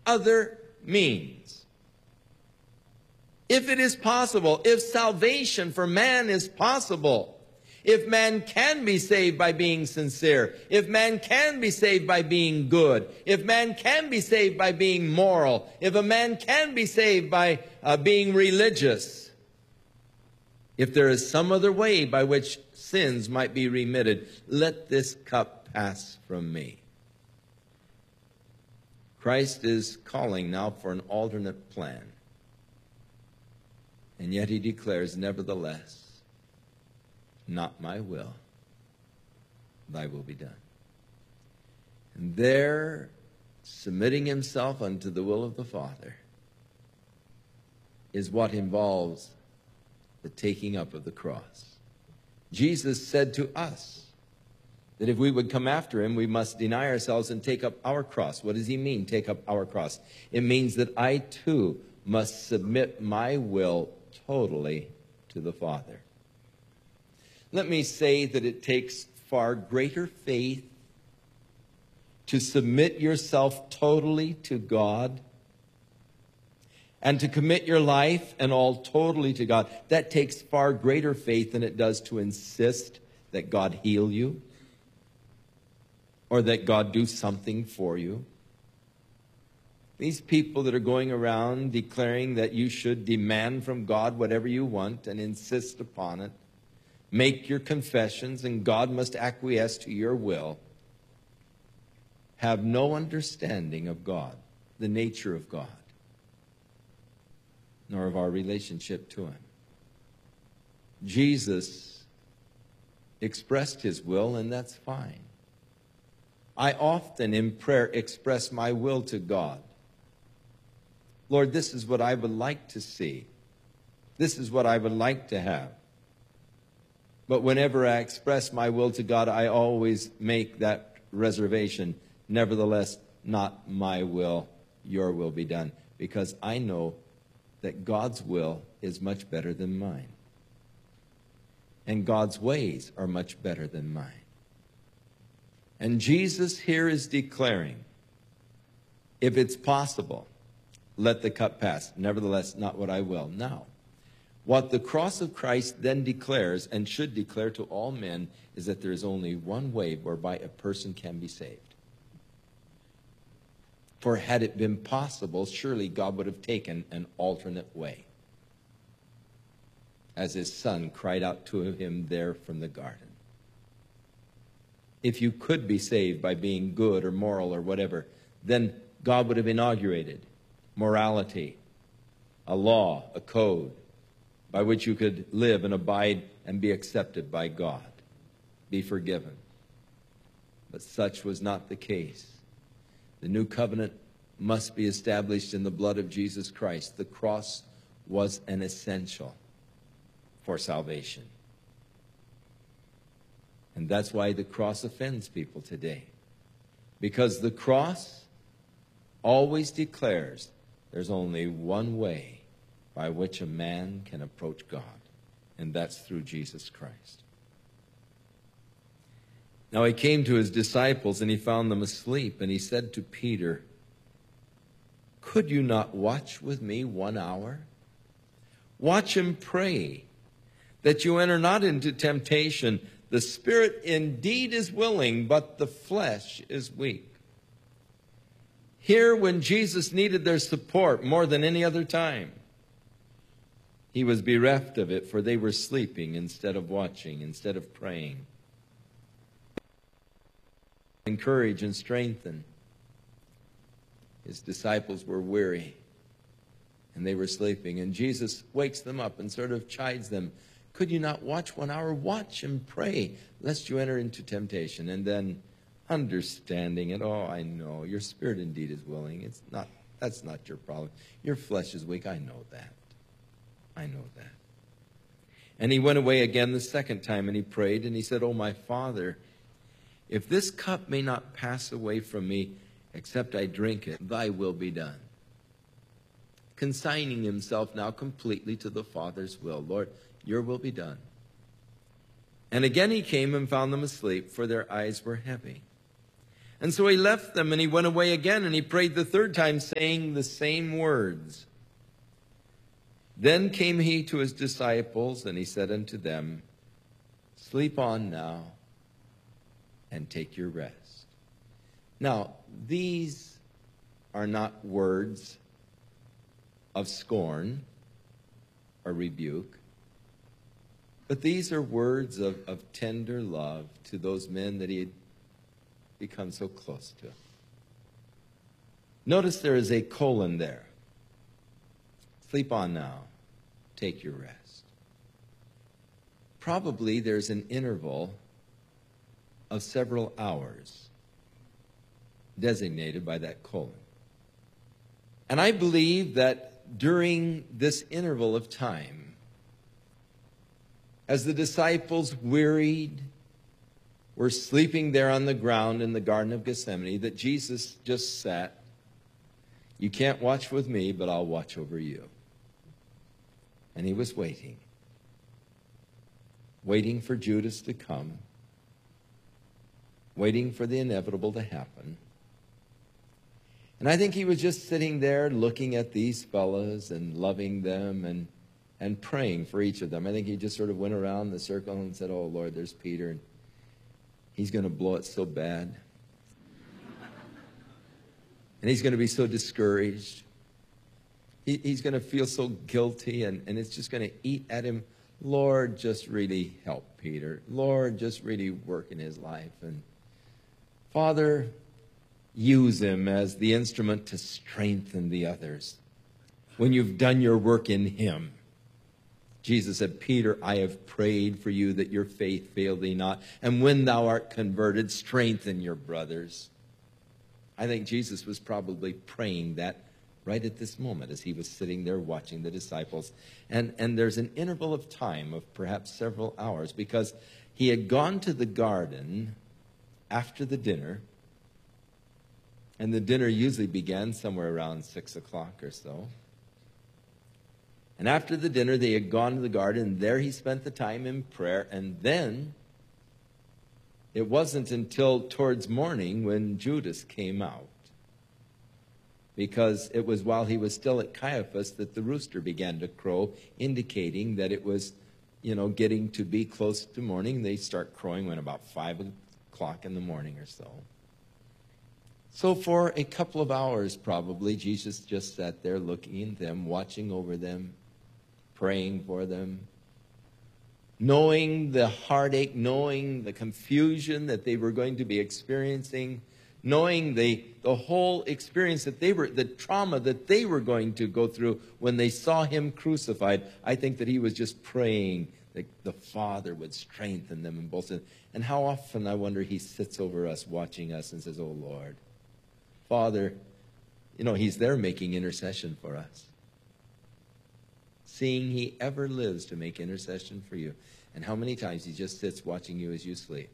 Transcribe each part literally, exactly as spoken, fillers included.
other means. If it is possible, if salvation for man is possible, if man can be saved by being sincere, if man can be saved by being good, if man can be saved by being moral, if a man can be saved by uh, being religious, if there is some other way by which sins might be remitted, let this cup pass from me. Christ is calling now for an alternate plan. And yet he declares, nevertheless, not my will, thy will be done. And there, submitting himself unto the will of the Father, is what involves the taking up of the cross. Jesus said to us that if we would come after him, we must deny ourselves and take up our cross. What does he mean, take up our cross? It means that I too must submit my will totally to the Father. Let me say that it takes far greater faith to submit yourself totally to God and to commit your life and all totally to God. That takes far greater faith than it does to insist that God heal you or that God do something for you. These people that are going around declaring that you should demand from God whatever you want and insist upon it, make your confessions and God must acquiesce to your will, have no understanding of God, the nature of God, nor of our relationship to him. Jesus expressed his will, and that's fine. I often in prayer express my will to God. Lord, this is what I would like to see. This is what I would like to have. But whenever I express my will to God, I always make that reservation. Nevertheless, not my will, your will be done. Because I know that God's will is much better than mine. And God's ways are much better than mine. And Jesus here is declaring, if it's possible, let the cup pass. Nevertheless, not what I will. Now, what the cross of Christ then declares and should declare to all men is that there is only one way whereby a person can be saved. For had it been possible, surely God would have taken an alternate way, as his son cried out to him there from the garden. If you could be saved by being good or moral or whatever, then God would have inaugurated morality, a law, a code, by which you could live and abide and be accepted by God, be forgiven. But such was not the case. The new covenant must be established in the blood of Jesus Christ. The cross was an essential for salvation. And that's why the cross offends people today. Because the cross always declares there's only one way by which a man can approach God, and that's through Jesus Christ. Now he came to his disciples, and he found them asleep, and he said to Peter, could you not watch with me one hour? Watch and pray, that you enter not into temptation. The spirit indeed is willing, but the flesh is weak. Here, when Jesus needed their support more than any other time, he was bereft of it, for they were sleeping instead of watching, instead of praying. Encourage and strengthen. His disciples were weary, and they were sleeping. And Jesus wakes them up and sort of chides them. Could you not watch one hour? Watch and pray, lest you enter into temptation. And then understanding it, oh, I know, your spirit indeed is willing. It's not, that's not your problem. Your flesh is weak. I know that. I know that. And he went away again the second time, and he prayed, and he said, oh, my Father, if this cup may not pass away from me, except I drink it, thy will be done. Consigning himself now completely to the Father's will. Lord, your will be done. And again he came and found them asleep, for their eyes were heavy. And so he left them and he went away again and he prayed the third time, saying the same words. Then came he to his disciples and he said unto them, sleep on now and take your rest. Now, these are not words of scorn or rebuke, but these are words of, of tender love to those men that he had become so close to. Notice there is a colon there. Sleep on now. Take your rest. Probably there's an interval of several hours designated by that colon. And I believe that during this interval of time, as the disciples wearied, were sleeping there on the ground in the Garden of Gethsemane, that Jesus just sat. You can't watch with me, but I'll watch over you. And he was waiting. Waiting for Judas to come. Waiting for the inevitable to happen. And I think he was just sitting there looking at these fellows and loving them and, and praying for each of them. I think he just sort of went around the circle and said, oh, Lord, there's Peter. And he's going to blow it so bad. And he's going to be so discouraged. He, he's going to feel so guilty, and, and it's just going to eat at him. Lord, just really help Peter. Lord, just really work in his life. And Father, use him as the instrument to strengthen the others when you've done your work in him. Jesus said, Peter, I have prayed for you that your faith fail thee not. And when thou art converted, strengthen your brothers. I think Jesus was probably praying that right at this moment as he was sitting there watching the disciples. And, and there's an interval of time of perhaps several hours because he had gone to the garden after the dinner. And the dinner usually began somewhere around six o'clock or so. And after the dinner, they had gone to the garden, and there he spent the time in prayer. And then it wasn't until towards morning when Judas came out, because it was while he was still at Caiaphas that the rooster began to crow, indicating that it was, you know, getting to be close to morning. They start crowing when about five o'clock in the morning or so. So for a couple of hours probably, Jesus just sat there looking at them, watching over them, praying for them, knowing the heartache, knowing the confusion that they were going to be experiencing, knowing the, the whole experience that they were, the trauma that they were going to go through when they saw him crucified. I think that he was just praying that the Father would strengthen them in both. And how often, I wonder, he sits over us, watching us, and says, oh, Lord, Father, you know, he's there making intercession for us. Seeing he ever lives to make intercession for you. And how many times he just sits watching you as you sleep.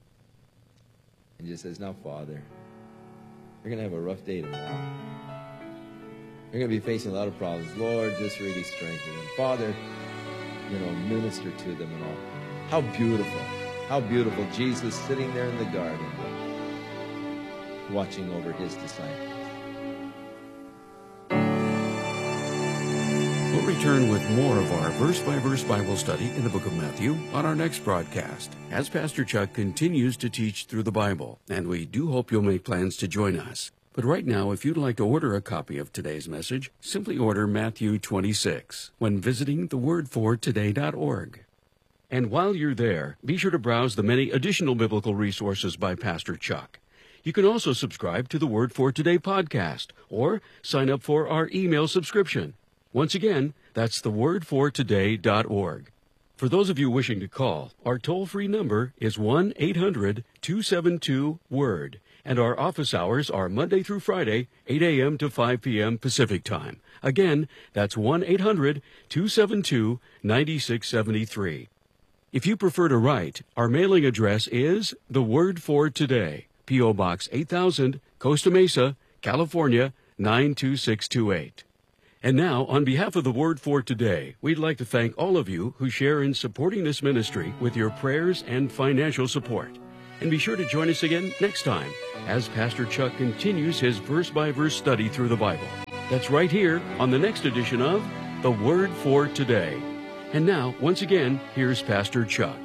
And just says, now, Father, you're going to have a rough day tomorrow. You're going to be facing a lot of problems. Lord, just really strengthen them. Father, you know, minister to them and all. How beautiful. How beautiful. Jesus sitting there in the garden, watching over his disciples. We'll return with more of our verse-by-verse Bible study in the book of Matthew on our next broadcast, as Pastor Chuck continues to teach through the Bible, and we do hope you'll make plans to join us. But right now, if you'd like to order a copy of today's message, simply order Matthew twenty-six when visiting the word for today dot org. And while you're there, be sure to browse the many additional biblical resources by Pastor Chuck. You can also subscribe to the Word for Today podcast or sign up for our email subscription. Once again, that's the word for today dot org. For those of you wishing to call, our toll-free number is one eight hundred two seven two word, and our office hours are Monday through Friday, eight a.m. to five p.m. Pacific Time. Again, that's one eight hundred two seven two nine six seven three. If you prefer to write, our mailing address is The Word for Today, P O. Box eight thousand, Costa Mesa, California, nine two six two eight. And now, on behalf of the Word for Today, we'd like to thank all of you who share in supporting this ministry with your prayers and financial support. And be sure to join us again next time as Pastor Chuck continues his verse-by-verse study through the Bible. That's right here on the next edition of The Word for Today. And now, once again, here's Pastor Chuck.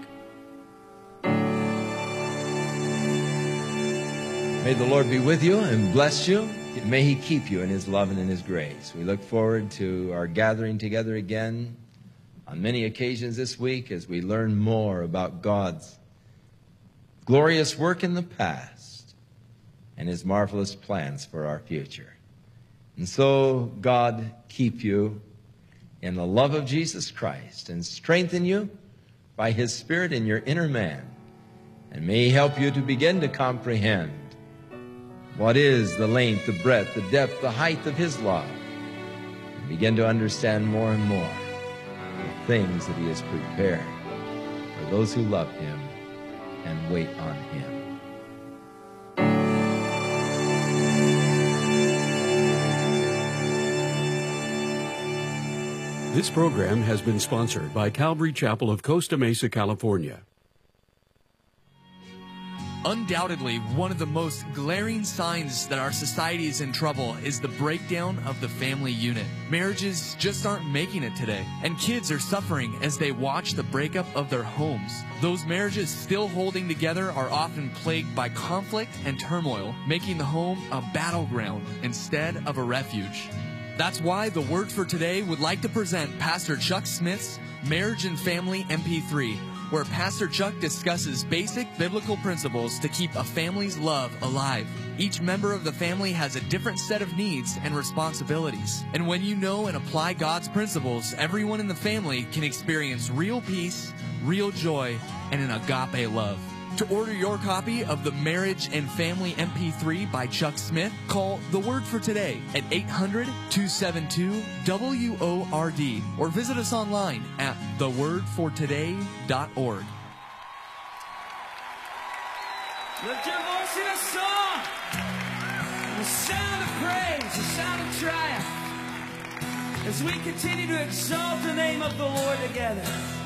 May the Lord be with you and bless you. May He keep you in His love and in His grace. We look forward to our gathering together again on many occasions this week as we learn more about God's glorious work in the past and His marvelous plans for our future. And so, God keep you in the love of Jesus Christ and strengthen you by His Spirit in your inner man. And may He help you to begin to comprehend what is the length, the breadth, the depth, the height of His love. And begin to understand more and more the things that He has prepared for those who love Him and wait on Him. This program has been sponsored by Calvary Chapel of Costa Mesa, California. Undoubtedly, one of the most glaring signs that our society is in trouble is the breakdown of the family unit. Marriages just aren't making it today, and kids are suffering as they watch the breakup of their homes. Those marriages still holding together are often plagued by conflict and turmoil, making the home a battleground instead of a refuge. That's why The Word for Today would like to present Pastor Chuck Smith's Marriage and Family M P three, where Pastor Chuck discusses basic biblical principles to keep a family's love alive. Each member of the family has a different set of needs and responsibilities. And when you know and apply God's principles, everyone in the family can experience real peace, real joy, and an agape love. To order your copy of the Marriage and Family M P three by Chuck Smith, call The Word for Today at eight hundred, two seven two, W O R D or visit us online at the word for today dot org. Lift your voice in a song. The sound of praise, the sound of triumph. As we continue to exalt the name of the Lord together.